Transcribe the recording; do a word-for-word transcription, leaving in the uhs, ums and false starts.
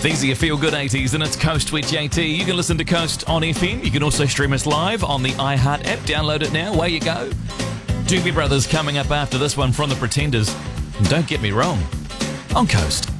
These are your feel-good eighties, and it's Coast with J T. You can listen to Coast on F M. You can also stream us live on the iHeart app. Download it now. Away you go. Doobie Brothers coming up after this one from The Pretenders. And don't get me wrong, on Coast.